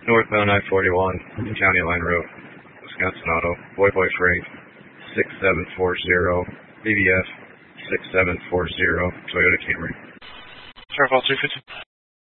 Northbound I-41, County Line Road, Wisconsin Auto, Boy Freight, 6740, BBF 6740, Toyota Camry. Airfall 350.